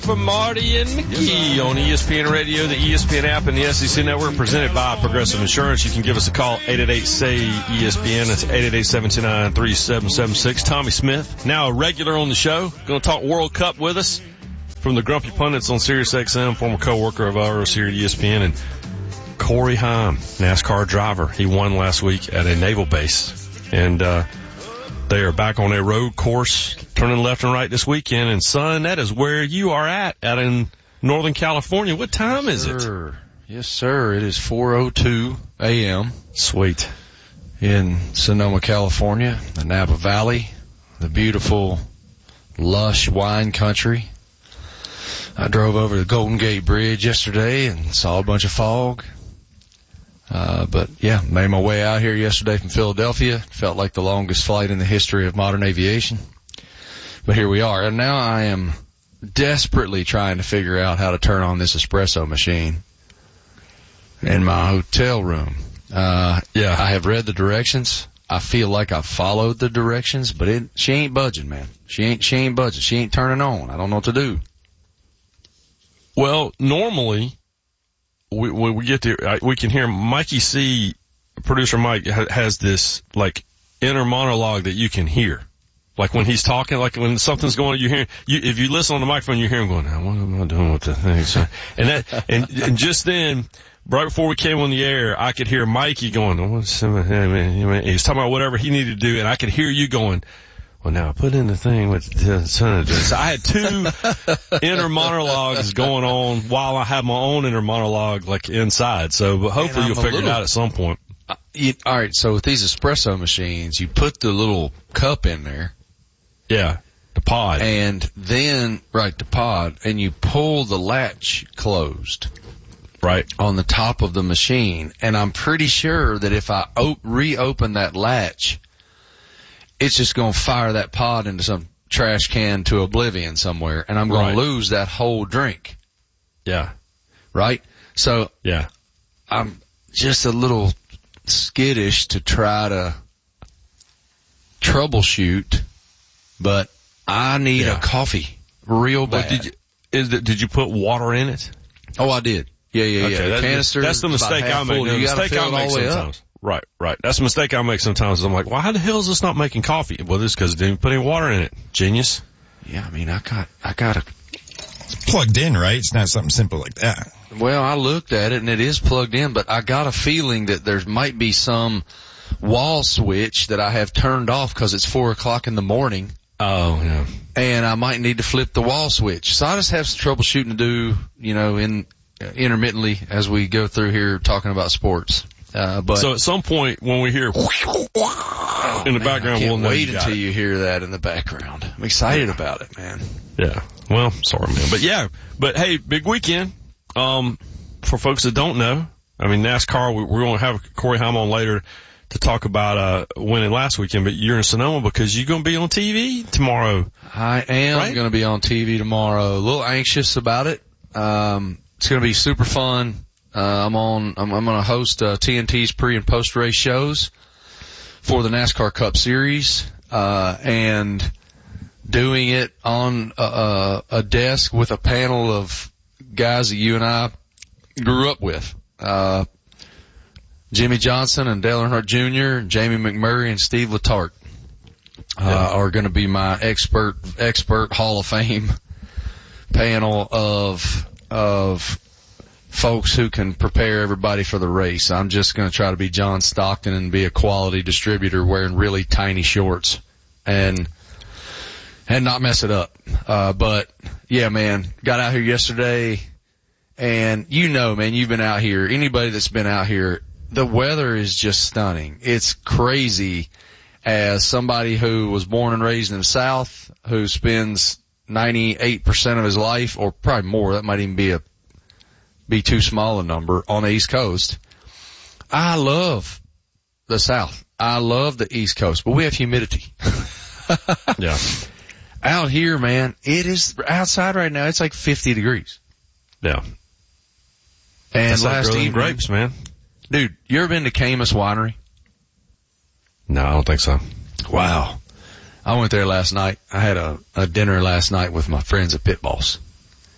For Marty and McGee on ESPN Radio, the ESPN app, and the SEC Network, presented by Progressive Insurance. You can give us a call, 888-SAY-ESPN. That's 888-729-3776. Tommy Smith, now a regular on the show, going to talk World Cup with us from the Grumpy Pundits on SiriusXM, former co-worker of ours here at ESPN, and Corey Heim, NASCAR driver. He won last week at a naval base, and they are back on a road course, turning left and right this weekend. And, son, that is where you are out in Northern California. What time is it? Yes, sir. It is 4:02 a.m. Sweet. In Sonoma, California, the Napa Valley, the beautiful, lush wine country. I drove over the Golden Gate Bridge yesterday and saw a bunch of fog. But yeah, made my way out here yesterday from Philadelphia. Felt like the longest flight in the history of modern aviation. But here we are. And now I am desperately trying to figure out how to turn on this espresso machine in my hotel room. I have read the directions. I feel like I followed the directions, but she ain't budging, man. She ain't budging. She ain't turning on. I don't know what to do. Well, normally, when we get there, we can hear Mikey C, producer Mike, has this, like, inner monologue that you can hear. Like when he's talking, like when something's going on, if you listen on the microphone, you hear him going, what am I doing with the thing? So, and just then, right before we came on the air, I could hear Mikey going, he's talking about whatever he needed to do, and I could hear you going, well, now put in the thing with the son. So I had two inner monologues going on while I have my own inner monologue, like, inside. So, but hopefully you'll figure it out at some point. All right. So with these espresso machines, you put the little cup in there. Yeah. The pod. And then, the pod, and you pull the latch closed. Right. On the top of the machine. And I'm pretty sure that if I reopen that latch, it's just going to fire that pod into some trash can to oblivion somewhere, and I'm going to lose that whole drink. Yeah. Right? So, yeah, I'm just a little skittish to try to troubleshoot, but I need a coffee real bad. Did you put water in it? Oh, I did. Yeah. Okay, canister. That's the mistake I make. You got to fill it all the way up. Right. That's a mistake I make sometimes. I'm like, why the hell is this not making coffee? Well, this is because it didn't put any water in it. Genius. Yeah, I mean, I got to. It's plugged in, right? It's not something simple like that. Well, I looked at it and it is plugged in, but I got a feeling that there might be some wall switch that I have turned off because it's 4:00 in the morning. Oh, yeah. And I might need to flip the wall switch. So I just have some troubleshooting to do, intermittently as we go through here talking about sports. But so at some point when we hear in the background, we'll know. Wait until you hear that in the background. I'm excited about it, man. Yeah. Well, sorry, man. But hey, big weekend. For folks that don't know, I mean, NASCAR, we're going to have Corey Heim on later to talk about, winning last weekend, but you're in Sonoma because you're going to be on TV tomorrow. I am going to be on TV tomorrow. A little anxious about it. It's going to be super fun. I'm going to host TNT's pre and post race shows for the NASCAR Cup Series, and doing it on a desk with a panel of guys that you and I grew up with. Jimmy Johnson and Dale Earnhardt Jr., Jamie McMurray and Steve Letarte, are going to be my expert Hall of Fame panel of folks who can prepare everybody for the race. I'm just going to try to be John Stockton and be a quality distributor wearing really tiny shorts and not mess it up. But yeah, man, got out here yesterday and man, you've been out here. Anybody that's been out here, the weather is just stunning. It's crazy as somebody who was born and raised in the South, who spends 98% of his life, or probably more, that might even be too small a number, on the East Coast. I love the South. I love the East Coast, but we have humidity. Yeah. Out here, man, it is outside right now. It's like 50 degrees. Yeah. And that's last like evening, grapes, man. Dude, you ever been to Camus Winery? No, I don't think so. Wow. I went there last night. I had a dinner last night with my friends at Pit Boss.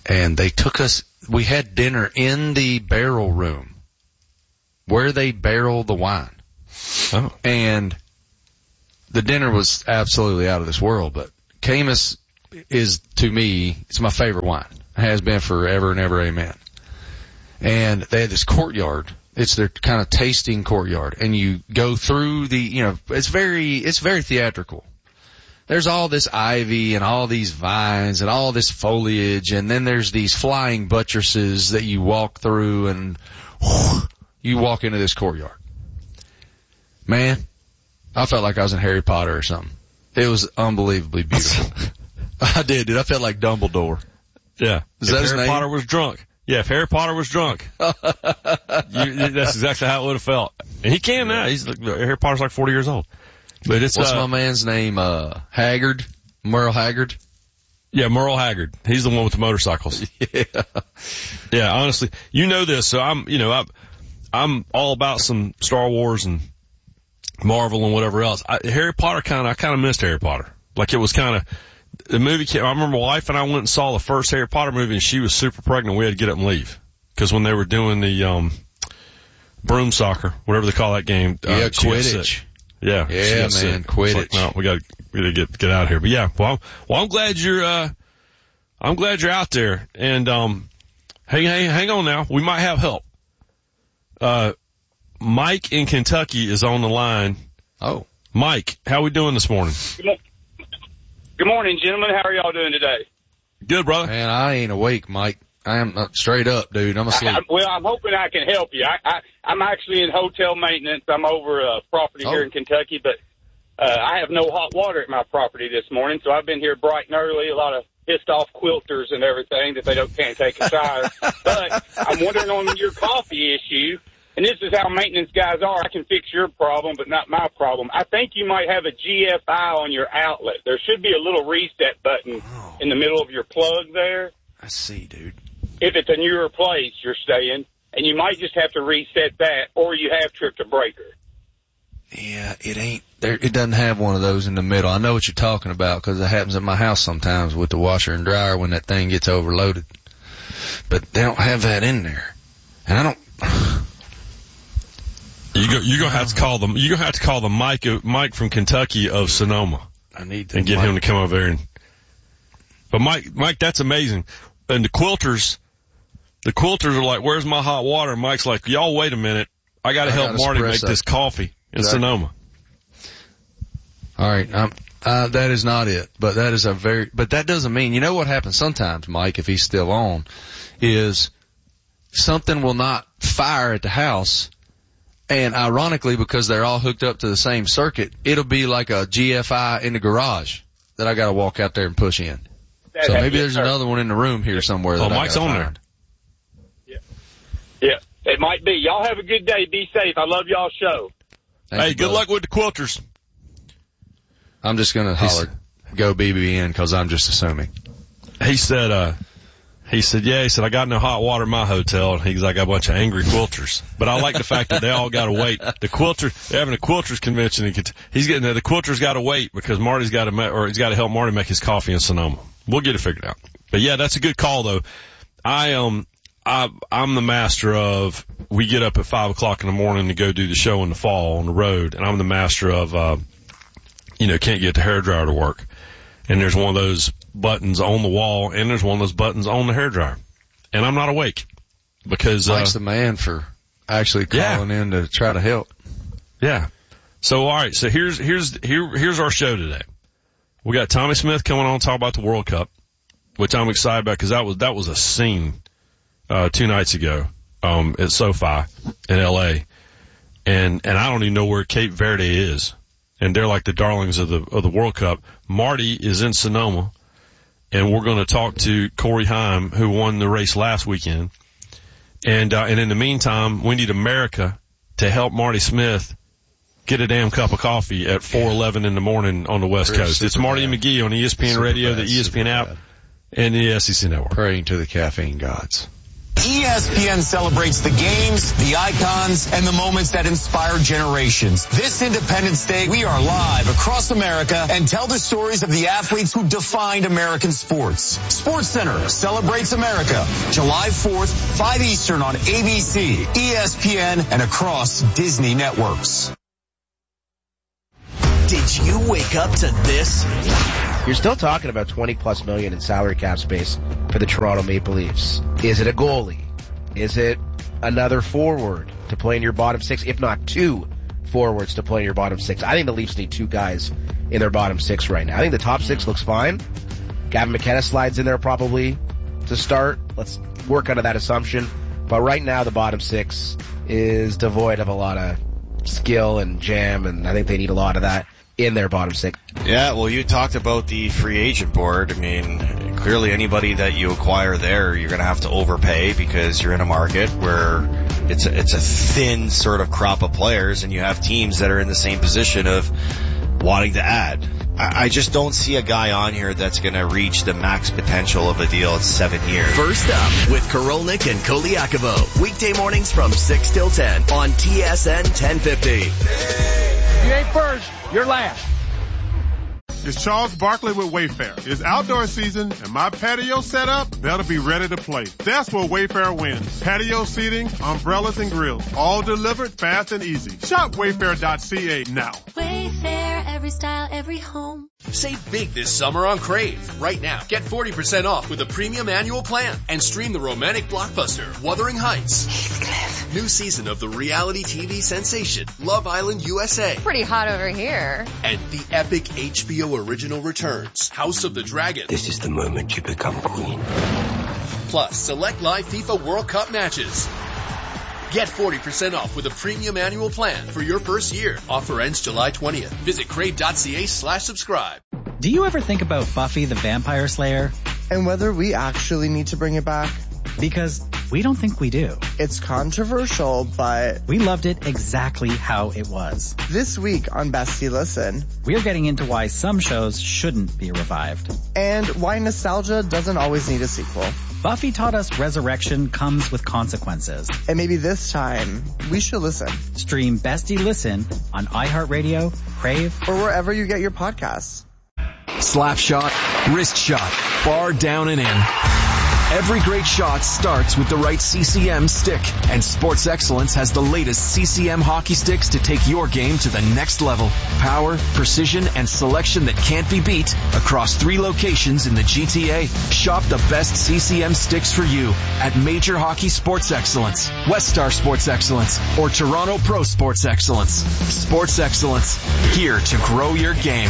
And they took us, we had dinner in the barrel room where they barrel the wine. Oh. And the dinner was absolutely out of this world, but Caymus is, to me, it's my favorite wine. It has been forever and ever, amen. And they had this courtyard. It's their kind of tasting courtyard. And you go through the, it's very theatrical. There's all this ivy and all these vines and all this foliage, and then there's these flying buttresses that you walk through, and you walk into this courtyard. Man, I felt like I was in Harry Potter or something. It was unbelievably beautiful. I did, dude. I felt like Dumbledore. Yeah. Is that his name? Harry Potter was drunk. Yeah, if Harry Potter was drunk, that's exactly how it would have felt. And he can now. Harry Potter's like 40 years old. But it's, what's my man's name? Haggard? Merle Haggard? Yeah, Merle Haggard. He's the one with the motorcycles. Yeah. Yeah, honestly, this, so I'm all about some Star Wars and Marvel and whatever else. Harry Potter I kind of missed Harry Potter. Like it was kind of, the movie came, I remember my wife and I went and saw the first Harry Potter movie and she was super pregnant. We had to get up and leave. Cause when they were doing the, broom soccer, whatever they call that game. Yeah, Quidditch. Yeah. Yeah, man, sick. Quidditch. Like, no, we gotta get out of here. But yeah, well, I'm glad you're out there. And, hang on now. We might have help. Mike in Kentucky is on the line. Oh. Mike, how we doing this morning? Good morning, gentlemen. How are y'all doing today? Good, brother. Man, I ain't awake, Mike. I am straight up, dude. I'm asleep. I'm hoping I can help you. I'm actually in hotel maintenance. I'm over a property here in Kentucky, but I have no hot water at my property this morning, so I've been here bright and early. A lot of pissed off quilters and everything that they can't take a shower. But I'm wondering on your coffee issue, and this is how maintenance guys are. I can fix your problem, but not my problem. I think you might have a GFI on your outlet. There should be a little reset button in the middle of your plug there. I see, dude. If it's a newer place you're staying, and you might just have to reset that, or you have tripped a breaker. Yeah, it ain't there. It doesn't have one of those in the middle. I know what you're talking about because it happens at my house sometimes with the washer and dryer when that thing gets overloaded. But they don't have that in there, and I don't. You're gonna have to call them. You're gonna have to call the Mike from Kentucky of Sonoma. I need to and get him to come over there. But Mike, that's amazing. And the quilters are like, "Where's my hot water?" And Mike's like, "Y'all wait a minute. I got to help Marty make this coffee in Sonoma." All right, that is not it. But that is but that doesn't mean, you know what happens sometimes, Mike, if he's still on, is something will not fire at the house. And ironically, because they're all hooked up to the same circuit, it'll be like a GFI in the garage that I got to walk out there and push in. So maybe there's another one in the room here somewhere. That Mike's on there. Yeah, it might be. Y'all have a good day. Be safe. I love y'all's show. Hey, good luck with the quilters. I'm just gonna holler, go BBN, because I'm just assuming. He said, I got no hot water in my hotel. And he's like, I got a bunch of angry quilters. But I like the fact that they all got to wait. They're having a quilters convention. He's getting there. The quilters got to wait because he's got to help Marty make his coffee in Sonoma. We'll get it figured out. But yeah, that's a good call though. I'm the master of, we get up at 5:00 in the morning to go do the show in the fall on the road. And I'm the master of, can't get the hairdryer to work. And there's one of those buttons on the wall, and there's one of those buttons on the hairdryer. And I'm not awake because Mike's the man for actually calling in to try to help. Yeah. So all right, so here's our show today. We got Tommy Smith coming on to talk about the World Cup, which I'm excited about because that was a scene 2 nights ago at SoFi in LA. And I don't even know where Cape Verde is. And they're like the darlings of the World Cup. Marty is in Sonoma, and we're going to talk to Corey Heim, who won the race last weekend. And in the meantime, we need America to help Marty Smith get a damn cup of coffee at 4:11 in the morning on the West Coast. It's Marty and McGee on ESPN Radio, the ESPN app, and the SEC Network. Praying to the caffeine gods. ESPN celebrates the games, the icons, and the moments that inspire generations. This Independence Day, we are live across America and tell the stories of the athletes who defined American sports. SportsCenter celebrates America, July 4th, 5 Eastern on ABC, ESPN, and across Disney networks. Did you wake up to this? You're still talking about $20+ million in salary cap space for the Toronto Maple Leafs. Is it a goalie? Is it another forward to play in your bottom six, if not two forwards to play in your bottom six? I think the Leafs need two guys in their bottom six right now. I think the top six looks fine. Gavin McKenna slides in there probably to start. Let's work under that assumption. But right now the bottom six is devoid of a lot of skill and jam, and I think they need a lot of that in their bottom six. Yeah, well, you talked about the free agent board. I mean, clearly anybody that you acquire there, you're going to have to overpay because you're in a market where it's a thin sort of crop of players, and you have teams that are in the same position of wanting to add. I just don't see a guy on here that's going to reach the max potential of a deal at 7 years. First up with Korolnik and Koliakovo. Weekday mornings from 6 till 10 on TSN 1050. You ain't first, you're last. It's Charles Barkley with Wayfair. It's outdoor season, and my patio setup better be ready to play. That's where Wayfair wins. Patio seating, umbrellas, and grills. All delivered fast and easy. Shop Wayfair.ca now. Wayfair, every style, every home. Save big this summer on Crave. Right now, get 40% off with a premium annual plan and stream the romantic blockbuster Wuthering Heights. Heathcliff. New season of the reality TV sensation Love Island USA. Pretty hot over here. And the epic HBO original returns House of the Dragon. This is the moment you become queen. Plus, select live FIFA World Cup matches. Get 40% off with a premium annual plan for your first year. Offer ends July 20th. Visit crave.ca/subscribe. Do you ever think about Buffy the Vampire Slayer? And whether we actually need to bring it back? Because we don't think we do. It's controversial, but we loved it exactly how it was. This week on Bestie Listen, we're getting into why some shows shouldn't be revived. And why nostalgia doesn't always need a sequel. Buffy taught us resurrection comes with consequences. And maybe this time, we should listen. Stream Bestie Listen on iHeartRadio, Crave, or wherever you get your podcasts. Slap shot, wrist shot, bar down and in. Every great shot starts with the right CCM stick, and Sports Excellence has the latest CCM hockey sticks to take your game to the next level. Power, precision, and selection that can't be beat across 3 locations in the GTA. Shop the best CCM sticks for you at Major Hockey Sports Excellence, West Star Sports Excellence, or Toronto Pro Sports Excellence. Sports Excellence, here to grow your game.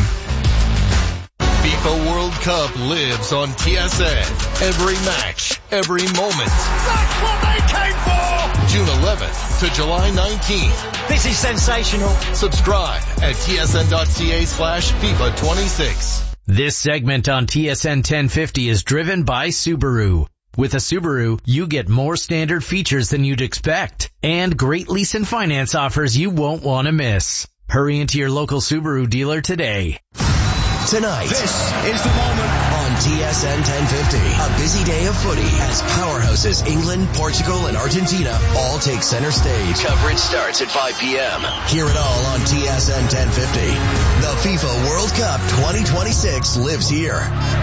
FIFA World Cup lives on TSN. Every match, every moment. That's what they came for! June 11th to July 19th. This is sensational. Subscribe at tsn.ca/FIFA 26. This segment on TSN 1050 is driven by Subaru. With a Subaru, you get more standard features than you'd expect and great lease and finance offers you won't want to miss. Hurry into your local Subaru dealer today. Tonight, this is the moment on TSN 1050. A busy day of footy as powerhouses England, Portugal, and Argentina all take center stage. Coverage starts at 5 p.m. Hear it all on TSN 1050. The FIFA World Cup 2026 lives here.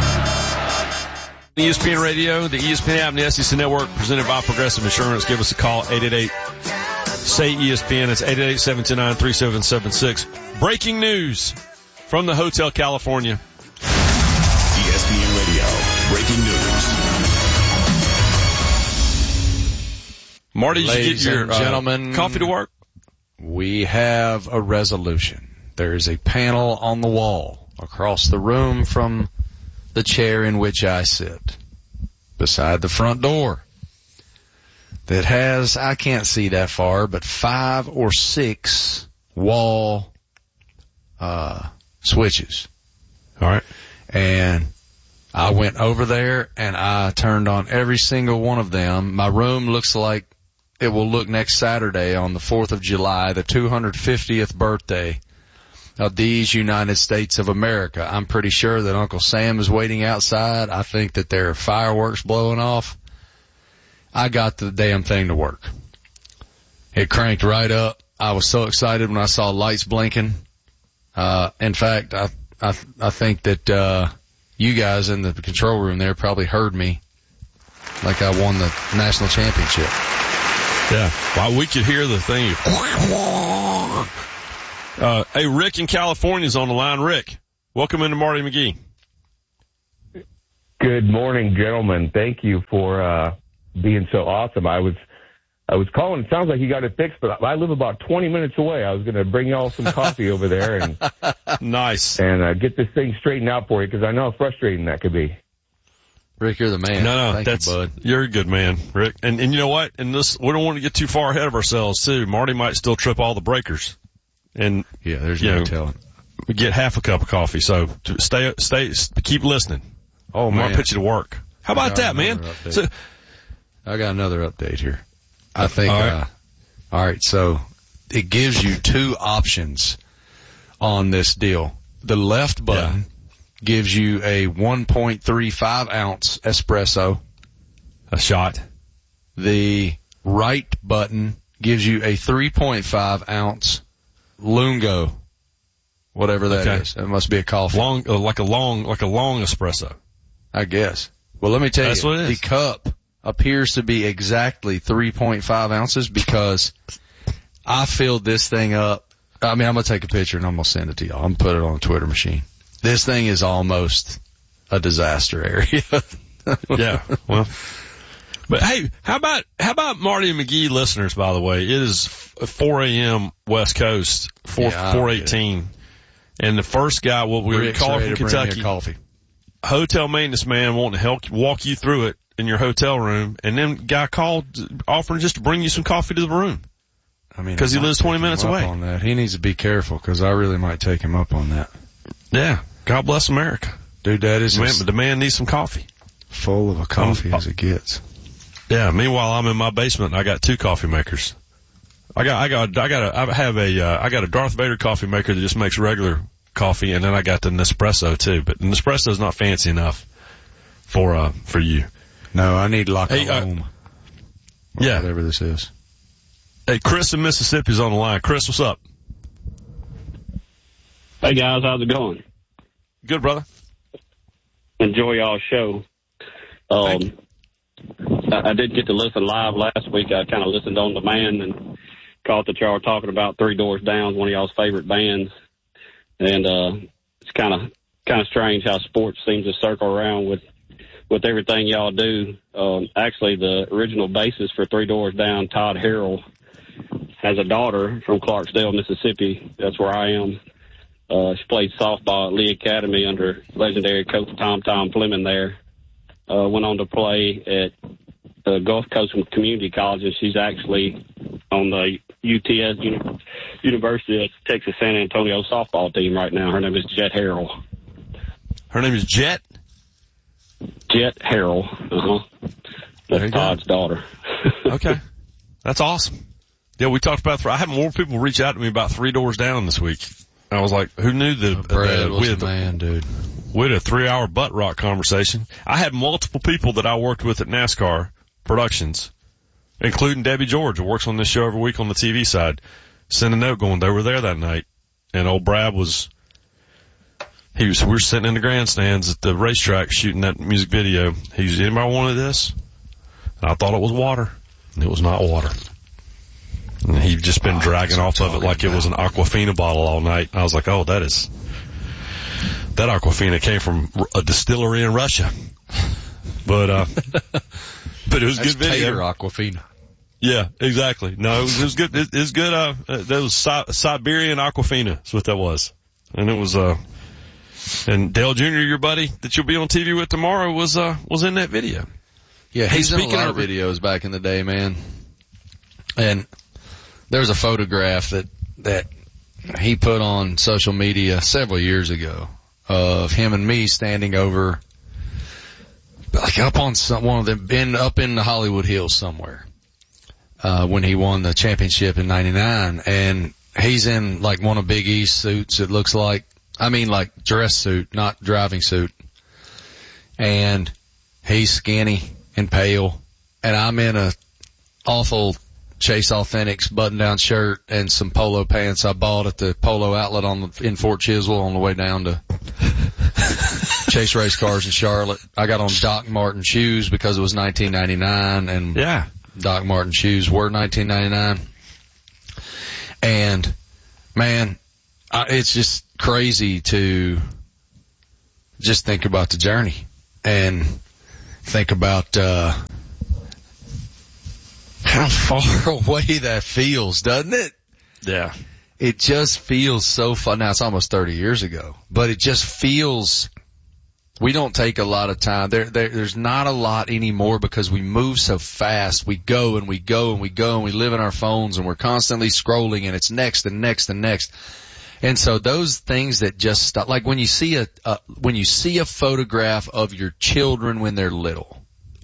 ESPN Radio, the ESPN app, and the SEC Network, presented by Progressive Insurance. Give us a call, 888-SAY-ESPN. It's 888-729-3776. Breaking news from the Hotel California. ESPN Radio, breaking news. Marty, did you Ladies get your and gentlemen, coffee to work? We have a resolution. There is a panel on the wall across the room from the chair in which I sit, beside the front door, that has, I can't see that far, but 5 or 6 wall switches. All right. And I went over there and I turned on every single one of them. My room looks like it will look next Saturday on the 4th of July, the 250th birthday of these United States of America. I'm pretty sure that Uncle Sam is waiting outside. I think that there are fireworks blowing off. I got the damn thing to work. It cranked right up. I was so excited when I saw lights blinking. In fact, I think that, you guys in the control room there probably heard me like I won the national championship. Yeah. Well, we could hear the thing. Hey, Rick in California's on the line. Rick, welcome into Marty McGee. Good morning, gentlemen. Thank you for being so awesome. I was calling. It sounds like you got it fixed, but I live about 20 minutes away. I was going to bring y'all some coffee over there and nice and get this thing straightened out for you because I know how frustrating that could be. Rick, you're the man. No, Thank you, bud. You're a good man, Rick. And you know what? And this, we don't want to get too far ahead of ourselves too. Marty might still trip all the breakers. And yeah, there's no telling. We get half a cup of coffee. So keep listening. Oh man, I'll put you to work. How about that, man? So, I got another update here. I think, all right. So it gives you two options on this deal. The left button gives you a 1.35 ounce espresso. A shot. The right button gives you a 3.5 ounce Lungo. Whatever that is. It must be a coffee. Like a long espresso. I guess. Well, let me tell That's you. what it is. The cup appears to be exactly 3.5 ounces because I filled this thing up. I mean, I'm going to take a picture and I'm going to send it to y'all. I'm going to put it on the Twitter machine. This thing is almost a disaster area. Yeah. Well, but hey, how about Marty and McGee listeners, by the way? It is 4 a.m. West Coast, 4:18. And the first guy, what we were calling from Kentucky, coffee. Hotel maintenance man wanting to help walk you through it in your hotel room, and then guy called offering just to bring you some coffee to the room. I mean, because he lives 20 minutes away. On that. He needs to be careful because I really might take him up on that. Yeah. God bless America. Dude, that is the man needs some coffee. Full of a coffee as it gets. Yeah. Meanwhile, I'm in my basement and I got two coffee makers. I got a Darth Vader coffee maker that just makes regular coffee, and then I got the Nespresso too. But the Nespresso is not fancy enough for you. No, I need La Colombe. Yeah. Whatever this is. Hey, Chris in Mississippi's on the line. Chris, what's up? Hey guys, how's it going? Good, brother. Enjoy y'all's show. I did get to listen live last week. I kind of listened on demand and caught that y'all were talking about Three Doors Down, one of y'all's favorite bands. And it's kind of strange how sports seems to circle around with everything y'all do. Actually, the original bassist for Three Doors Down, Todd Harrell, has a daughter from Clarksdale, Mississippi. That's where I am. She played softball at Lee Academy under legendary coach Tom Fleming there. Went on to play at the Gulf Coast Community College, and she's actually on the UTS, University of Texas San Antonio softball team right now. Her name is Jet Harrell. Her name is Jet? Jet Harrell. That's Todd's daughter. Okay. That's awesome. Yeah, we talked about, I had more people reach out to me about Three Doors Down this week. I was like, who knew that? Brad was the man, dude. We had a 3-hour butt rock conversation. I had multiple people that I worked with at NASCAR Productions, including Debbie George, who works on this show every week on the TV side, sent a note going, they were there that night. And old Brad we were sitting in the grandstands at the racetrack shooting that music video. Anybody wanted this? And I thought it was water. And it was not water. And he'd just been dragging off of it like it was an Aquafina bottle all night. I was like, oh, that Aquafina came from a distillery in Russia. But it was good video. Tater Aquafina. Yeah, exactly. No, it was good. It was good. That was Siberian Aquafina. That's what that was. And it was, and Dale Jr., your buddy that you'll be on TV with tomorrow was in that video. Yeah, he's in a lot of videos back in the day, man. And there's a photograph that he put on social media several years ago of him and me standing over, like up on one of them, up in the Hollywood Hills somewhere, when he won the championship in '99. And he's in like one of Big E's suits, it looks like. I mean like dress suit, not driving suit. And he's skinny and pale and I'm in a awful Chase Authentics button-down shirt and some polo pants I bought at the Polo Outlet in Fort Chiswell on the way down to Chase Race Cars in Charlotte. I got on Doc Martin shoes because it was $19.99, and Doc Martin shoes were $19.99. And man, it's just crazy to just think about the journey and think about how far away that feels, doesn't it? Yeah. It just feels so fun. Now, it's almost 30 years ago, but it just feels, we don't take a lot of time. There's not a lot anymore because we move so fast. We go and we go and we go and we live in our phones and we're constantly scrolling and it's next and next and next. And so those things that just stop, like when you see a photograph of your children when they're little,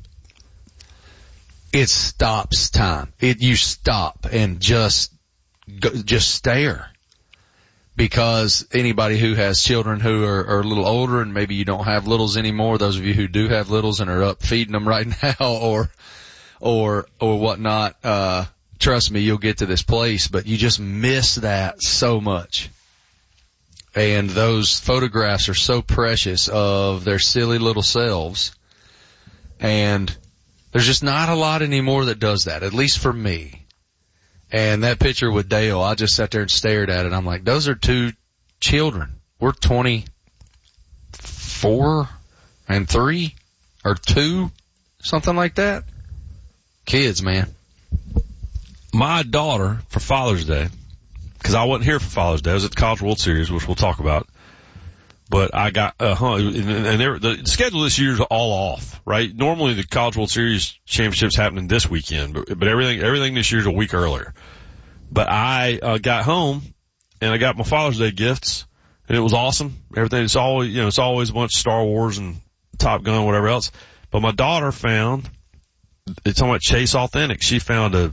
it stops time. You stop and just stare. Because anybody who has children who are a little older, and maybe you don't have littles anymore, those of you who do have littles and are up feeding them right now or whatnot, trust me, you'll get to this place, but you just miss that so much. And those photographs are so precious of their silly little selves. And there's just not a lot anymore that does that, at least for me. And that picture with Dale, I just sat there and stared at it. I'm like, those are two children. We're 24 and 3 or 2, something like that. Kids, man. My daughter, for Father's Day, because I wasn't here for Father's Day, I was at the College World Series, which we'll talk about. But I got, the schedule this year is all off, right? Normally the College World Series championships happening this weekend, but everything this year is a week earlier. But I, got home and I got my Father's Day gifts and it was awesome. Everything, it's always a bunch of Star Wars and Top Gun, whatever else. But my daughter found, it's talking about Chase Authentics. She found a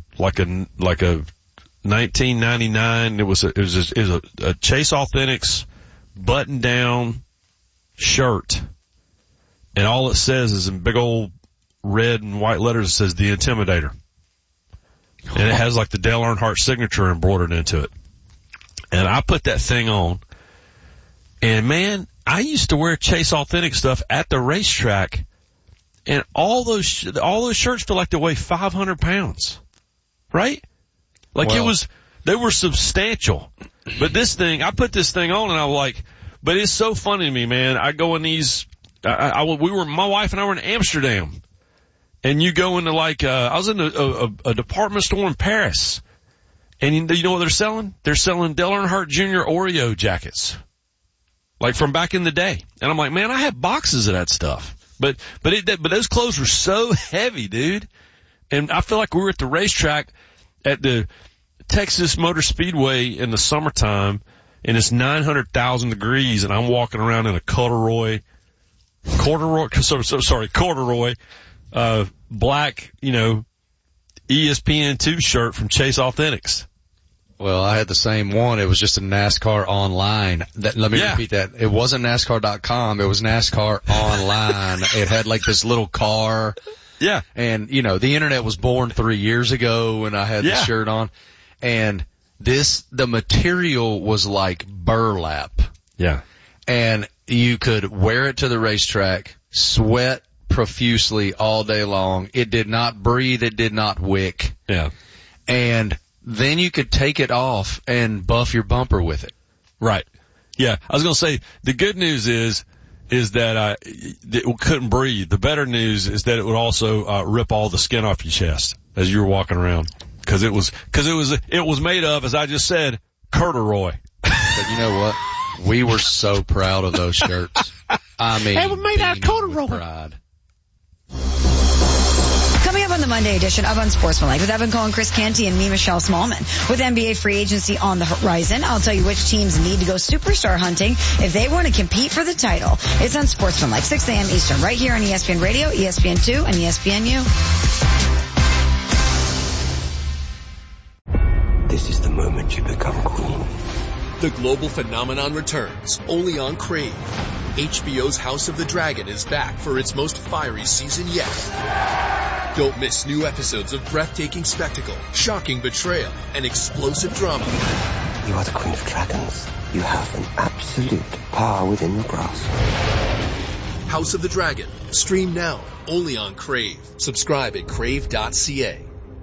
1999, it was a Chase Authentics button down shirt, and all it says is in big old red and white letters, it says The Intimidator, and it has like the Dale Earnhardt signature embroidered into it. And I put that thing on, and man, I used to wear Chase Authentic stuff at the racetrack, and all those shirts feel like they weigh 500 pounds, right? Like they were substantial. But this thing, I put this thing on and I was like, but it's so funny to me, man. I go in these, my wife and I were in Amsterdam, and you go into I was in a department store in Paris, and you know what they're selling? They're selling Dale Earnhardt Jr. Oreo jackets, like from back in the day. And I'm like, man, I have boxes of that stuff. But those clothes were so heavy, dude. And I feel like we were at the racetrack at the Texas Motor Speedway in the summertime, and it's 900,000 degrees, and I'm walking around in a corduroy, black, ESPN2 shirt from Chase Authentics. Well, I had the same one. It was just a NASCAR online. Let me repeat that. It wasn't NASCAR.com. It was NASCAR online. It had like this little car. Yeah. And, the internet was born 3 years ago, and I had the shirt on. And the material was like burlap. Yeah. And you could wear it to the racetrack, sweat profusely all day long. It did not breathe. It did not wick. Yeah. And then you could take it off and buff your bumper with it. Right. Yeah. I was going to say, the good news is that, it couldn't breathe. The better news is that it would also, rip all the skin off your chest as you were walking around. Cause it was made of, as I just said, corduroy. But you know what? We were so proud of those shirts. I mean, they were made out of corduroy. Pride. Coming up on the Monday edition of Unsportsmanlike with Evan Cohen, Chris Canty, and me, Michelle Smallman. With NBA free agency on the horizon, I'll tell you which teams need to go superstar hunting if they want to compete for the title. It's Unsportsmanlike, 6 a.m. Eastern, right here on ESPN Radio, ESPN2, and ESPNU. This is the moment you become queen. The global phenomenon returns, only on Crave. HBO's House of the Dragon is back for its most fiery season yet. Don't miss new episodes of breathtaking spectacle, shocking betrayal, and explosive drama. You are the Queen of Dragons. You have an absolute power within your grasp. House of the Dragon. Stream now, only on Crave. Subscribe at crave.ca.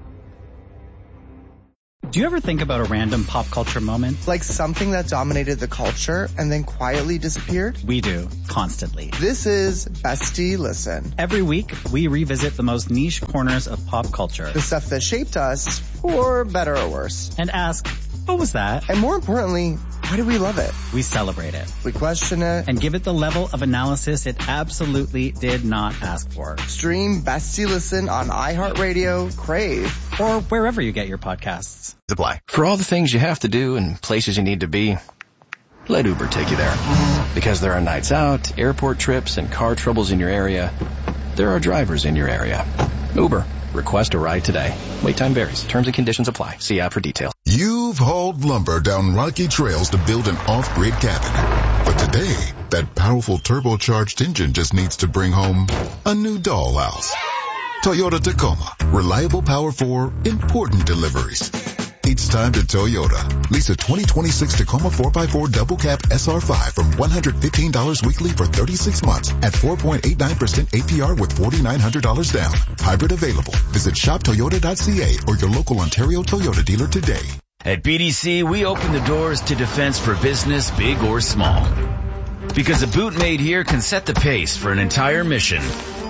Do you ever think about a random pop culture moment? Like something that dominated the culture and then quietly disappeared? We do, constantly. This is Bestie Listen. Every week, we revisit the most niche corners of pop culture. The stuff that shaped us, for better or worse. And ask, what was that? And more importantly, why do we love it? We celebrate it. We question it. And give it the level of analysis it absolutely did not ask for. Stream Bestie Listen on iHeartRadio, Crave, or wherever you get your podcasts. Apply. For all the things you have to do and places you need to be, let Uber take you there. Because there are nights out, airport trips, and car troubles in your area, there are drivers in your area. Uber. Request a ride today. Wait time varies. Terms and conditions apply. See app for details. You've hauled lumber down rocky trails to build an off-grid cabin. But today, that powerful turbocharged engine just needs to bring home a new dollhouse. Toyota Tacoma. Reliable power for important deliveries. It's time to Toyota. Lease a 2026 Tacoma 4x4 double cab SR5 from $115 weekly for 36 months at 4.89% APR with $4,900 down. Hybrid available. Visit shoptoyota.ca or your local Ontario Toyota dealer today. At BDC, we open the doors to defense for business, big or small. Because a boot made here can set the pace for an entire mission.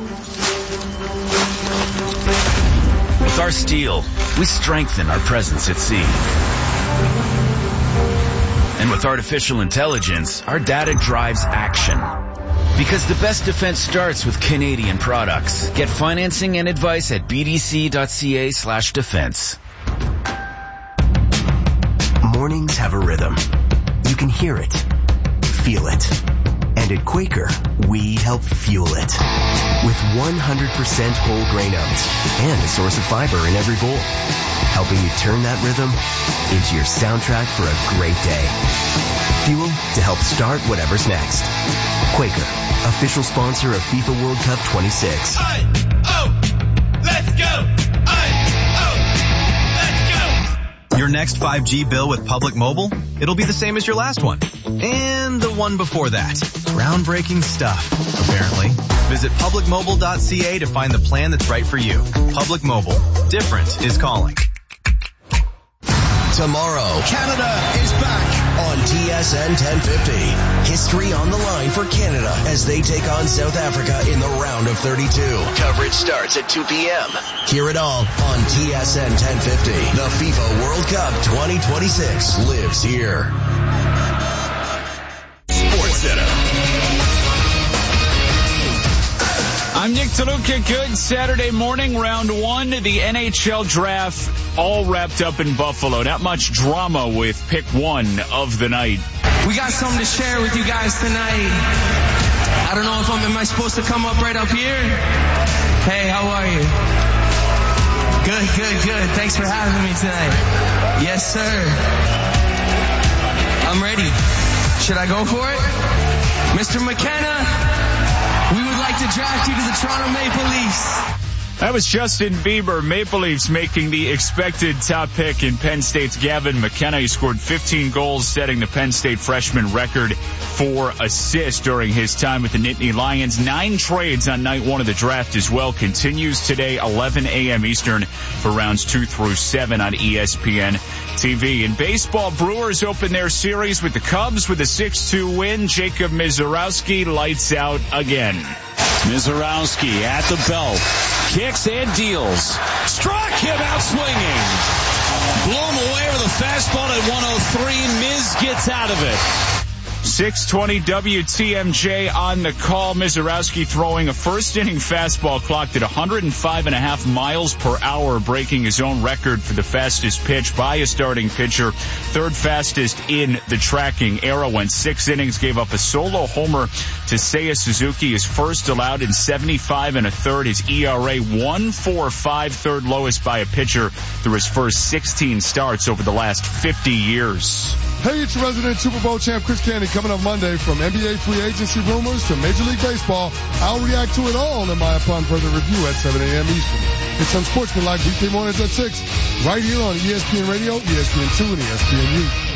With our steel, we strengthen our presence at sea. And with artificial intelligence, our data drives action. Because the best defense starts with Canadian products. Get financing and advice at bdc.ca/defense. Mornings have a rhythm. You can hear it, feel it. And at Quaker, we help fuel it. With 100% whole grain oats and a source of fiber in every bowl. Helping you turn that rhythm into your soundtrack for a great day. Fuel to help start whatever's next. Quaker, official sponsor of FIFA World Cup 26. Let's go! Your next 5G bill with Public Mobile, it'll be the same as your last one. And the one before that. Groundbreaking stuff, apparently. Visit publicmobile.ca to find the plan that's right for you. Public Mobile. Different is calling. Tomorrow, Canada is back on TSN 1050. History on the line for Canada as they take on South Africa in the round of 32. Coverage starts at 2 p.m. Hear it all on TSN 1050. The FIFA World Cup 2026 lives here. Sports Center. I'm Nick DeLuca. Good Saturday morning, round one, the NHL draft all wrapped up in Buffalo. Not much drama with pick one of the night. We got something to share with you guys tonight. I don't know if am I supposed to come up right up here? Hey, how are you? Good. Thanks for having me tonight. Yes, sir. I'm ready. Should I go for it? Mr. McKenna, we would like to draft you to the Toronto Maple Leafs. That was Justin Bieber. Maple Leafs making the expected top pick in Penn State's Gavin McKenna. He scored 15 goals, setting the Penn State freshman record for assists during his time with the Nittany Lions. 9 trades on night one of the draft as well. Continues today, 11 a.m. Eastern for rounds 2 through 7 on ESPN TV. In baseball, Brewers open their series with the Cubs with a 6-2 win. Jacob Misiorowski lights out again. Misiorowski at the belt. Kicks and deals. Struck him out swinging. Blown away with a fastball at 103. Miz gets out of it. 6:20 WTMJ on the call. Misiorowski throwing a first-inning fastball clocked at 105.5 miles per hour, breaking his own record for the fastest pitch by a starting pitcher. Third fastest in the tracking era. Went 6 innings, gave up a solo homer to Seiya Suzuki, his first allowed in 75 1/3. His ERA 1.45, third lowest by a pitcher through his first 16 starts over the last 50 years. Hey, it's your resident Super Bowl champ Chris Canty coming up Monday. From NBA free agency rumors to Major League Baseball, I'll react to it all in my Upon Further Review at 7 a.m. Eastern. It's Unsportsmanlike weekday mornings at 6, right here on ESPN Radio, ESPN2, and ESPNU.